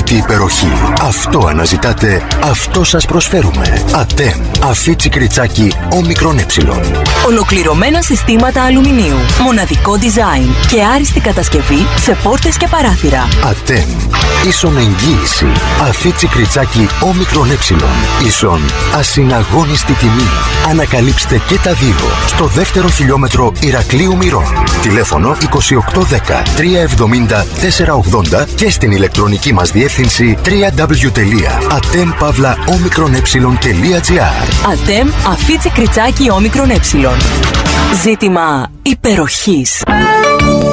ανεξήγητη υπεροχή. Αυτό αναζητάτε, αυτό σας προσφέρουμε. Ατέμ. Αφίτσι κριτσάκι όμικρον ε. Ολοκληρωμένα συστήματα αλουμινίου. Μοναδικό design και άριστη κατασκευή σε πόρτες και παράθυρα. Ατέμ. Ίσον εγγύηση. Αφίτσι κριτσάκι όμικρον ε. Ίσον ασυναγώνιστη τιμή. Ανακαλύψτε και τα δύο στο δεύτερο χιλιόμετρο Ηρακλείου Μυρών. Τηλέφωνο 2810 370 480 και στην ηλεκτρονική μας διεύθυνση www.atem-omicron-e.gr. Ατέμ Αφίτσι κριτσάκι όμικρον ε. Ζήτημα υπεροχής.